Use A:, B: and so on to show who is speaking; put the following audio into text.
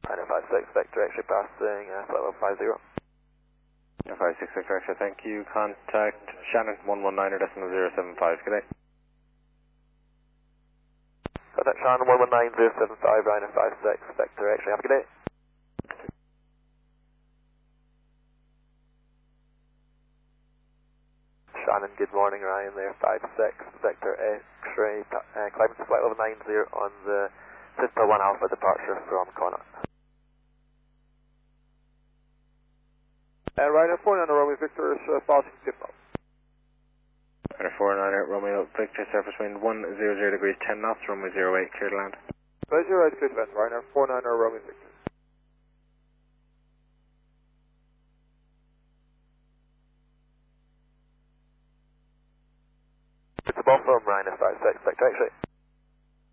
A: Ryanair 56, Victor X-ray passing, flight level 50.
B: 56 Victor X-ray, thank you. Contact Shannon 119.075, good day.
A: Contact Shannon 119.075, Ryanair 56, Victor X-ray, have a good day. Shannon, good morning, Ryan there, 56, Victor X-ray, climbing to flight level 90 on the Citadel 1 Alpha departure from Connaught.
C: Ryanair 49 Romeo Victor is passing tip-off.
B: Ryanair 49 Romeo Victor, surface wind 100 degrees 10 knots, runway 08, clear to land.
C: Right, clear to land, Ryanair 49 Romeo Victor.
A: It's a ball from Ryanair 56, Victor X-ray.